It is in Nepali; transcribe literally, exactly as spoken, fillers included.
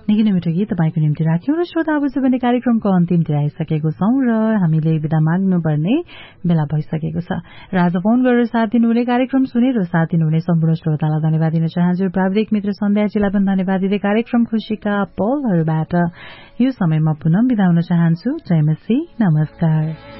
निकै नै मिठो गीत तपाईँको निम्ति राख्यौं र श्रोता अब चाहिँ भने कार्यक्रमको अन्तिमतिर आइसकेको छौं र हामीले विदा माग्नुपर्ने बेला भइसकेको छ र आज फोन गरेर साथ दिनुहुने कार्यक्रम सुनेर साथ दिनुहुने सम्पूर्ण श्रोतालाई धन्यवाद दिन चाहन्छु। प्राविधिक मित्र सन्ध्याजीलाई पनि धन्यवाद दिँदै कार्यक्रम खुशीका पलहरूबाट यो समयमा पुनः बिदा हुन चाहन्छु। जय मसी, नमस्कार।